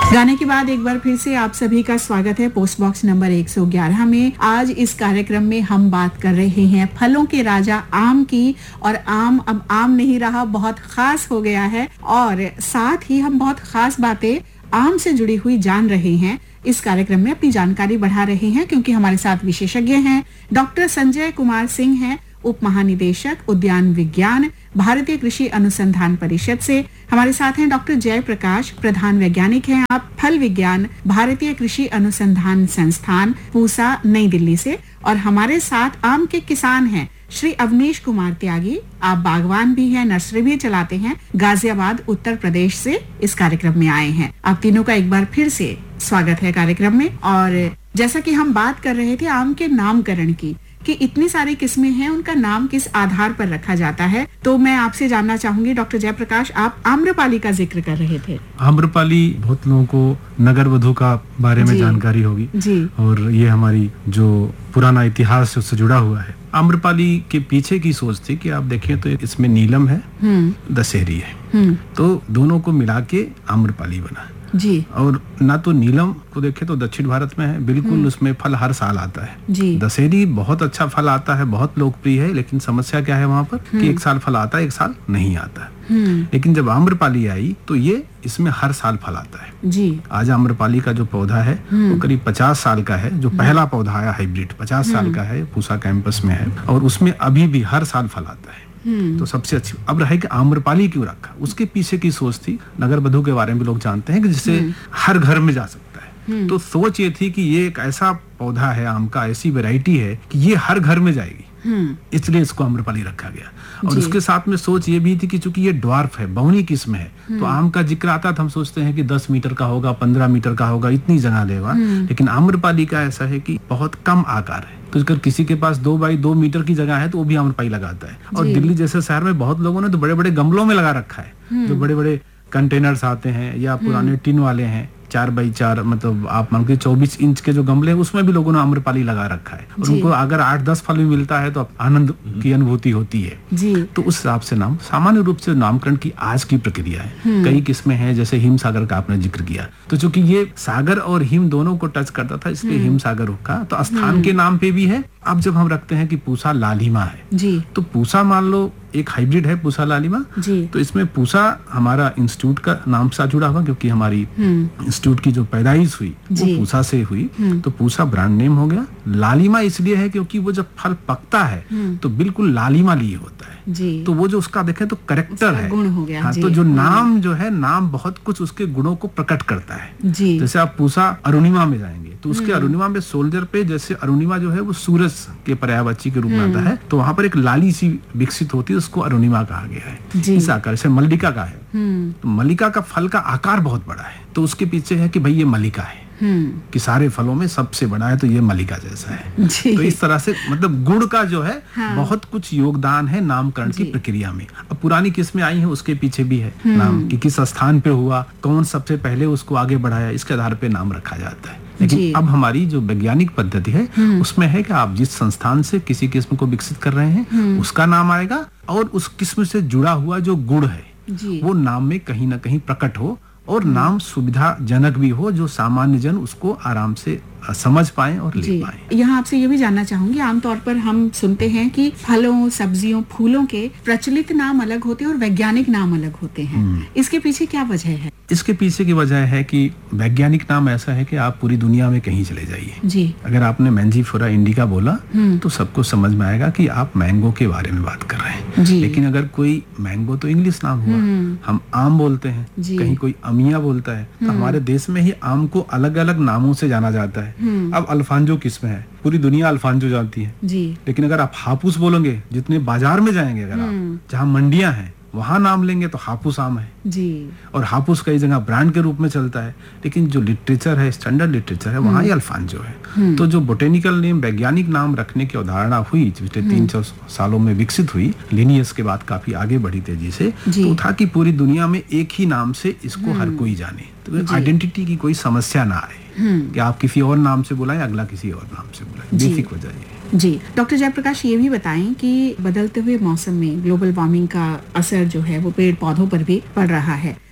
गाने के बाद एक बार फिर से आप सभी का स्वागत है पोस्ट बॉक्स नंबर 111 में। आज इस कार्यक्रम में हम बात कर रहे हैं फलों के राजा आम की। और आम अब आम नहीं रहा, बहुत खास हो गया है और साथ ही हम बहुत खास बातें आम से जुड़ी हुई जान रहे हैं। इस कार्यक्रम में अपनी जानकारी बढ़ा रहे हैं क्योंकि हमारे साथ विशेषज्ञ हैं। डॉक्टर संजय कुमार सिंह हैं, उप महानिदेशक उद्यान विज्ञान, भारतीय कृषि अनुसंधान परिषद से। हमारे साथ हैं डॉक्टर जय प्रकाश, प्रधान वैज्ञानिक हैं आप फल विज्ञान, भारतीय कृषि अनुसंधान संस्थान, पूसा, नई दिल्ली से। और हमारे साथ आम के किसान हैं श्री अवनीश कुमार त्यागी, आप बागवान भी हैं, नर्सरी भी चलाते हैं, गाजियाबाद उत्तर प्रदेश से इस कार्यक्रम में आए हैं। आप तीनों का एक बार फिर से स्वागत है कार्यक्रम में। और जैसा कि हम बात कर रहे थे आम के नामकरण की, कि इतनी सारी किस्में हैं, उनका नाम किस आधार पर रखा जाता है, तो मैं आपसे जानना चाहूंगी डॉक्टर जयप्रकाश, आप आम्रपाली का जिक्र कर रहे थे। आम्रपाली बहुत लोगों को नगर वधु का बारे में जानकारी होगी जी। और ये हमारी जो पुराना इतिहास उससे जुड़ा हुआ है। आम्रपाली के पीछे की सोच थी कि आप देखें तो इसमें नीलम है, दशहरी है, तो दोनों को मिला के आम्रपाली बना जी। और ना तो नीलम को देखे तो दक्षिण भारत में है, बिल्कुल उसमें फल हर साल आता है जी। दशहरी बहुत अच्छा फल आता है, बहुत लोकप्रिय है, लेकिन समस्या क्या है वहाँ पर कि एक साल फल आता है, एक साल नहीं आता है। लेकिन जब आम्रपाली आई तो ये इसमें हर साल फल आता है जी। आज आम्रपाली का जो पौधा है वो करीब 50 साल का है। जो पहला पौधा आया हाइब्रिड 50 साल का है, पूसा कैंपस में है, और उसमें अभी भी हर साल फल आता है। तो सबसे अच्छी अब रहे कि आम्रपाली क्यों रखा, उसके पीछे की सोच थी, नगर वधु के बारे में लोग जानते हैं कि जिससे हर घर में जा सकता है। तो सोच ये थी कि ये एक ऐसा पौधा है आम का, ऐसी वैरायटी है कि ये हर घर में जाएगी, इसलिए इसको आम्रपाली रखा गया। और उसके साथ में सोच ये भी थी कि चूंकि ये ड्वार्फ है, बहुनी किस्म है, तो आम का जिक्र आता था हम सोचते हैं कि 10 मीटर का होगा, 15 मीटर का होगा, इतनी जगह लेगा। लेकिन आम्रपाली का ऐसा है कि बहुत कम आकार है, तो अगर किसी के पास 2 बाई 2 मीटर की जगह है तो वो भी आम्रपाली लगाता है। और दिल्ली जैसे शहर में बहुत लोगों ने तो बड़े बड़े गमलों में लगा रखा है, जो बड़े बड़े कंटेनर्स आते हैं या पुराने टिन वाले हैं, 4 बाई 4, मतलब आप मान के 24 इंच के जो गमले हैं उसमें भी लोगों ने आम्रपाली लगा रखा है। और उनको अगर 8-10 फल भी मिलता है तो आनंद की अनुभूति होती है जी। तो उस हिसाब से नाम, सामान्य रूप से नामकरण की आज की प्रक्रिया है। कई किस्में हैं, जैसे हिम सागर का आपने जिक्र किया, तो चूंकि ये सागर और हिम दोनों को टच करता था इसलिए हिम सागर का, तो स्थान के नाम पे भी है। अब जब हम रखते हैं कि पूसा लालिमा है जी, तो पूसा मान लो एक हाइब्रिड है पूसा लालिमा जी। तो इसमें पूसा हमारा इंस्टीट्यूट का नाम से जुड़ा हुआ, क्योंकि हमारी इंस्टीट्यूट की जो पैदाइश हुई वो पूसा से हुई, तो पूसा ब्रांड नेम हो गया। लालिमा इसलिए है क्योंकि वो जब फल पकता है तो बिल्कुल लालिमा लिए होता है जी। तो वो जो उसका देखें तो करेक्टर है, गुण हो गया तो जो नाम जो है, नाम बहुत कुछ उसके गुणों को प्रकट करता है जी। जैसे आप पूसा अरुणिमा में जाएंगे तो उसके अरुणिमा में सोल्जर पे, जैसे अरुणिमा जो है वो सूरज के पर्यायवाची के रूप में आता है, तो वहाँ पर एक लाली सी विकसित होती है, उसको अरुणिमा कहा गया है इस आकार से। मल्लिका का है, तो मल्लिका का फल का आकार बहुत बड़ा है, तो उसके पीछे है कि भाई ये मल्लिका है कि सारे फलों में सबसे बड़ा है, तो ये मल्लिका जैसा है। तो इस तरह से मतलब गुण का जो है बहुत कुछ योगदान है नामकरण की प्रक्रिया में। अब पुरानी किस्में आई हैं उसके पीछे भी है नाम, कि किस स्थान पे हुआ, कौन सबसे पहले उसको आगे बढ़ाया, इसके आधार पे नाम रखा जाता है। लेकिन अब हमारी जो वैज्ञानिक पद्धति है उसमें है कि आप जिस संस्थान से किसी किस्म को विकसित कर रहे हैं उसका नाम आएगा, और उस किस्म से जुड़ा हुआ जो गुण है वो नाम में कहीं ना कहीं प्रकट हो, और नाम सुविधाजनक भी हो, जो सामान्य जन उसको आराम से समझ पाए और ले पाए। यहाँ आपसे ये भी जानना चाहूंगी, आमतौर पर हम सुनते हैं कि फलों, सब्जियों, फूलों के प्रचलित नाम अलग होते हैं और वैज्ञानिक नाम अलग होते हैं, इसके पीछे क्या वजह है? इसके पीछे की वजह है कि वैज्ञानिक नाम ऐसा है कि आप पूरी दुनिया में कहीं चले जाइए जी। अगर आपने मैंजीफोरा इंडिका बोला तो सबको समझ में आएगा कि आप मैंगो के बारे में बात कर रहे हैं जी। लेकिन अगर कोई मैंगो तो इंग्लिश नाम हुआ, हम आम बोलते हैं, कहीं कोई अमिया बोलता है, तो हमारे देश में ही आम को अलग अलग नामों से जाना जाता है। अब अल्फांजो किस्म है, पूरी दुनिया अल्फांजो जानती है जी। लेकिन अगर आप हापुस बोलोगे, जितने बाजार में जाएंगे, अगर आप जहाँ मंडियां हैं वहां नाम लेंगे तो हापुस आम है जी। और हापुस कई जगह ब्रांड के रूप में चलता है, लेकिन जो लिटरेचर है, स्टैंडर्ड लिटरेचर है, वहाँ ये अल्फांजो है। तो जो बोटेनिकल नेम, वैज्ञानिक नाम रखने की अवधारणा हुई पिछले 3-4 सालों में विकसित हुई, लिनियस के बाद काफी आगे बढ़ी तेजी से, तो था कि पूरी दुनिया में एक ही नाम से इसको हर कोई जाने, तो आइडेंटिटी की कोई समस्या ना आए कि आप किसी और नाम से बुलाएं, अगला किसी और नाम से बुलाएं। बेसिक वजह ये जी। डॉक्टर जयप्रकाश, ये भी बताएं कि बदलते हुए मौसम में ग्लोबल वार्मिंग का असर जो है वो पेड़ पौधों पर भी पड़ रहा है।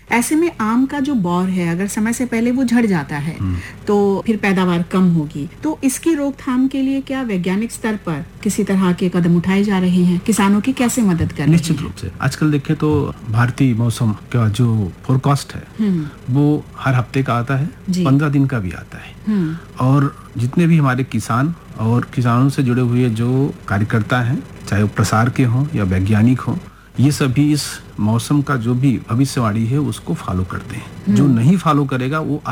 ऐसे में आम का जो बौर है, अगर समय से पहले वो झड़ जाता है तो फिर पैदावार कम होगी। तो इसकी रोकथाम के लिए क्या वैज्ञानिक स्तर पर किसी तरह के कदम उठाए जा रहे हैं? किसानों की कैसे मदद कर रहे हैं? निश्चित रूप से आजकल देखें तो भारतीय मौसम का जो फोरकास्ट है वो हर हफ्ते का आता है, 15 दिन का भी आता है। और जितने भी हमारे किसान और किसानों से जुड़े हुए जो कार्यकर्ता हैं, चाहे वो प्रसार के हों या वैज्ञानिक हों, ये सभी इस मौसम का जो भी भविष्यवाणी है उसको फॉलो करते हैं। जो नहीं फॉलो करेगा वो